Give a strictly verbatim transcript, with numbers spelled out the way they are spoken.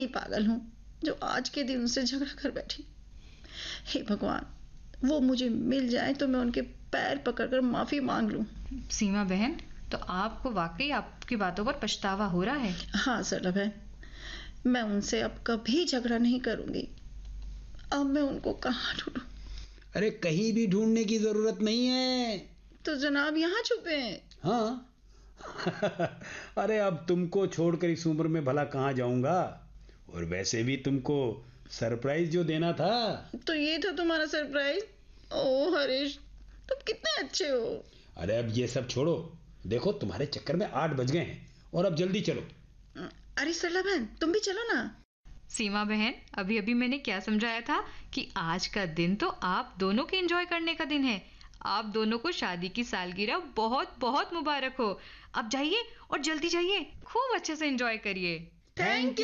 ही पागल हूँ जो आज के दिन उनसे झगड़ा कर बैठी। हे भगवान, वो मुझे मिल जाए तो मैं उनके पैर पकड़कर माफी मांग लूं। सीमा बहन, तो आपको वाकई आपकी बातों पर पछतावा हो रहा है? हाँ सरला बहन, मैं उनसे अब कभी झगड़ा नहीं करूंगी। अब मैं उनको कहाँ ढूंढूं? अरे कहीं भी ढूंढने की जरूरत नहीं है। तो जनाब यहाँ छुपे हैं? हाँ। अरे अब तुमको छोड़कर इस उम्र में भला कहाँ जाऊंगा, और वैसे भी तुमको सरप्राइज जो देना था। तो ये था तुम्हारा सरप्राइज? ओह हरीश, तुम कितने अच्छे हो। अरे अब ये सब छोड़ो, देखो तुम्हारे चक्कर में आठ बज गए हैं और अब जल्दी चलो। अरे सरला बहन, तुम भी चलो ना। सीमा बहन, अभी अभी मैंने क्या समझाया था कि आज का दिन तो आप दोनों के एंजॉय करने का दिन है। आप दोनों को शादी की सालगिरह बहुत बहुत मुबारक हो। अब जाइए और जल्दी जाइए, खूब अच्छे से एंजॉय करिए। Thank you.